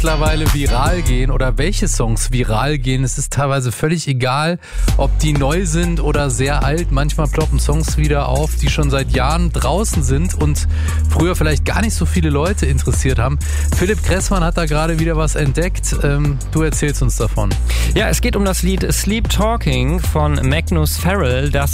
mittlerweile viral gehen oder welche Songs viral gehen. Es ist teilweise völlig egal, ob die neu sind oder sehr alt. Manchmal ploppen Songs wieder auf, die schon seit Jahren draußen sind und früher vielleicht gar nicht so viele Leute interessiert haben. Philipp Kressmann hat da gerade wieder was entdeckt. Du erzählst uns davon. Ja, es geht um das Lied Sleep Talking von Magnus Farrell, das